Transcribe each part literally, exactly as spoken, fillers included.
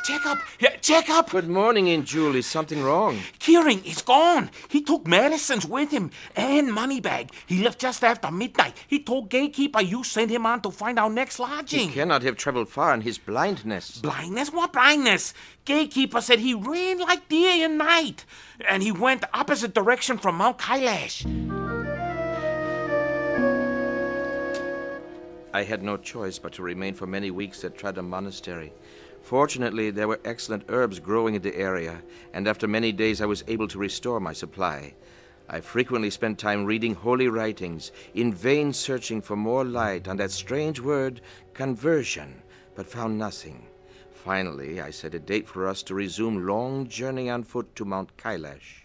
Jacob! Yeah, Jacob! Good morning, Injul. Is something wrong? Kieran is gone. He took medicines with him and money bag. He left just after midnight. He told gatekeeper you sent him on to find our next lodging. He cannot have traveled far in his blindness. Blindness? What blindness? Gatekeeper said he ran like day and night. And he went opposite direction from Mount Kailash. I had no choice but to remain for many weeks at Tradam Monastery. Fortunately, there were excellent herbs growing in the area, and after many days I was able to restore my supply. I frequently spent time reading holy writings, in vain searching for more light on that strange word, conversion, but found nothing. Finally, I set a date for us to resume long journey on foot to Mount Kailash.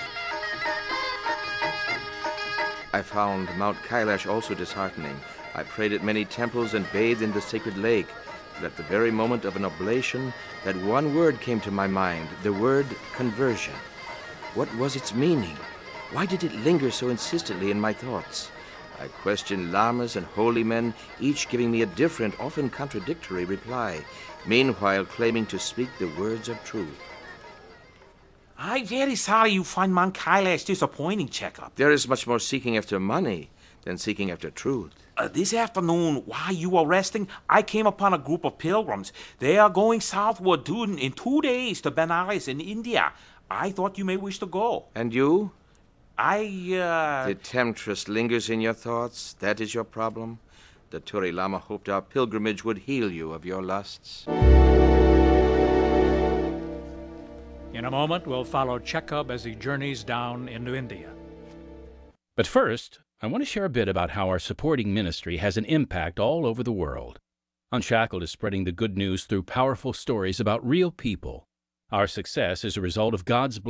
I found Mount Kailash also disheartening. I prayed at many temples and bathed in the sacred lake. But at the very moment of an oblation, that one word came to my mind, the word conversion. What was its meaning? Why did it linger so insistently in my thoughts? I questioned lamas and holy men, each giving me a different, often contradictory reply, meanwhile claiming to speak the words of truth. I'm very sorry you find Mount Kailash disappointing, Jacob. There is much more seeking after money than seeking after truth. Uh, this afternoon, while you were resting, I came upon a group of pilgrims. They are going southward to, in two days to Benares in India. I thought you may wish to go. And you? I, uh... The temptress lingers in your thoughts. That is your problem. The Turi Lama hoped our pilgrimage would heal you of your lusts. In a moment, we'll follow Chekhov as he journeys down into India. But first, I want to share a bit about how our supporting ministry has an impact all over the world. Unshackled is spreading the good news through powerful stories about real people. Our success is a result of God's